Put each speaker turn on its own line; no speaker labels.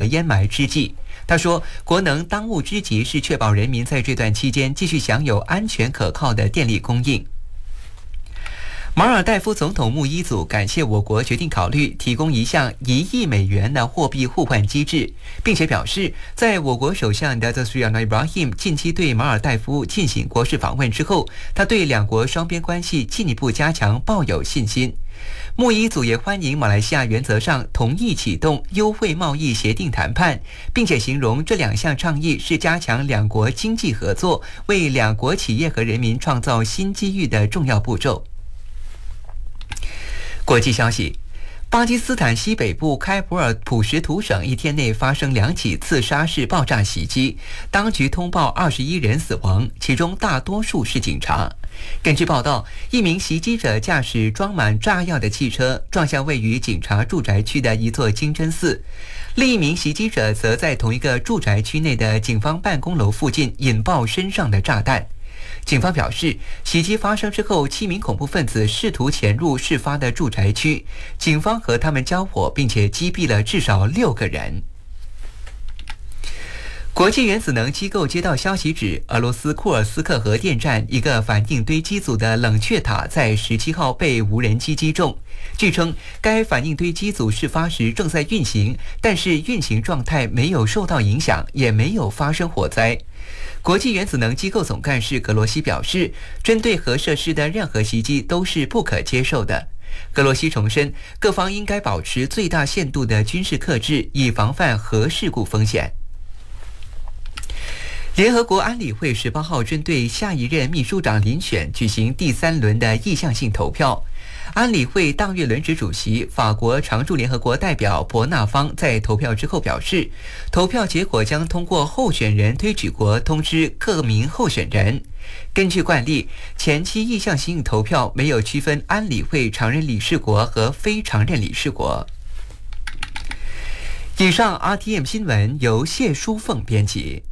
掩埋之际。他说，国能当务之急是确保人民在这段期间继续享有安全可靠的电力供应。马尔代夫总统穆伊祖感谢我国决定考虑提供一项1亿美元的货币互换机制，并且表示，在我国首相Datuk Seri Anwar Ibrahim 近期对马尔代夫进行国事访问之后，他对两国双边关系进一步加强抱有信心。穆伊祖也欢迎马来西亚原则上同意启动优惠贸易协定谈判，并且形容这2项倡议是加强两国经济合作、为两国企业和人民创造新机遇的重要步骤。国际消息，巴基斯坦西北部开普尔普什图省1天内发生2起刺杀式爆炸袭击，当局通报21人死亡，其中大多数是警察。根据报道，一名袭击者驾驶装满炸药的汽车撞向位于警察住宅区的一座金针寺，另一名袭击者则在同一个住宅区内的警方办公楼附近引爆身上的炸弹。警方表示，袭击发生之后，7名恐怖分子试图潜入事发的住宅区，警方和他们交火，并且击毙了至少6个人。国际原子能机构接到消息指，俄罗斯库尔斯克核电站一个反应堆机组的冷却塔在17号被无人机击中。据称，该反应堆机组事发时正在运行，但是运行状态没有受到影响，也没有发生火灾。国际原子能机构总干事格罗西表示，针对核设施的任何袭击都是不可接受的。格罗西重申，各方应该保持最大限度的军事克制，以防范核事故风险。联合国安理会18号针对下一任秘书长遴选举行第3轮的意向性投票。安理会当月轮值主席法国常驻联合国代表伯纳方在投票之后表示，投票结果将通过候选人推举国通知各名候选人。根据惯例，前期意向性投票没有区分安理会常任理事国和非常任理事国。以上 RTM 新闻由谢淑凤编辑。